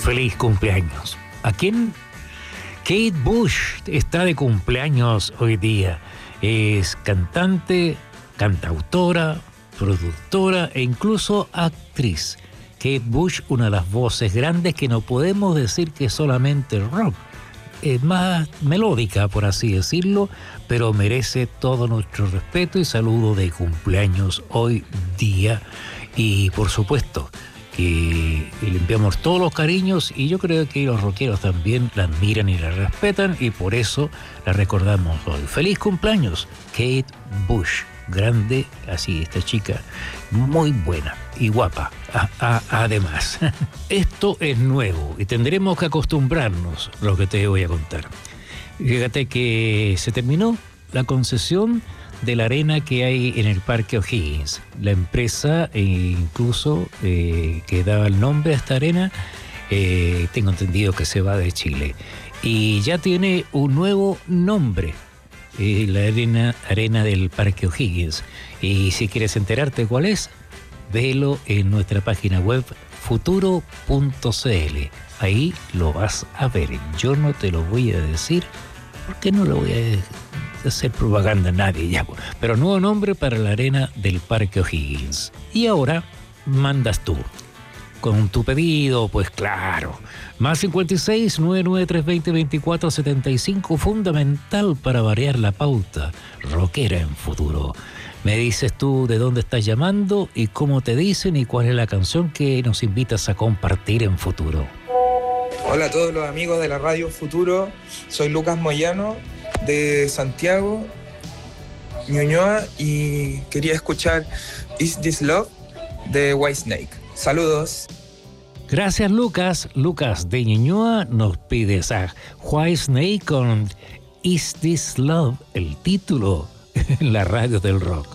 feliz cumpleaños. ¿A quién? Kate Bush está de cumpleaños hoy día. Es cantante, cantautora, productora e incluso actriz. Kate Bush, una de las voces grandes que no podemos decir que es solamente rock. Es más melódica, por así decirlo, pero merece todo nuestro respeto y saludo de cumpleaños hoy día. Y por supuesto que le enviamos todos los cariños, y yo creo que los rockeros también la admiran y la respetan, y por eso la recordamos hoy. ¡Feliz cumpleaños, Kate Bush! Grande, así, esta chica, muy buena y guapa, además. Esto es nuevo y tendremos que acostumbrarnos a lo que te voy a contar. Fíjate que se terminó la concesión de la arena que hay en el Parque O'Higgins. La empresa, incluso, que daba el nombre a esta arena, tengo entendido que se va de Chile. Y ya tiene un nuevo nombre. La arena del Parque O'Higgins. Y si quieres enterarte cuál es, velo en nuestra página web futuro.cl. Ahí lo vas a ver. Yo no te lo voy a decir porque no lo voy a hacer propaganda a nadie ya. Pero nuevo nombre para la arena del Parque O'Higgins. Y ahora mandas tú con tu pedido, pues claro. Más 56 99320 2475, fundamental para variar la pauta rockera en Futuro. Me dices tú de dónde estás llamando y cómo te dicen y cuál es la canción que nos invitas a compartir en Futuro. Hola a todos los amigos de la Radio Futuro, soy Lucas Moyano de Santiago, Ñuñoa, y quería escuchar Is This Love de Whitesnake. Saludos. Gracias, Lucas. Lucas de Ñuñoa nos pides a Whitesnake con Is This Love, el título en la radio del rock.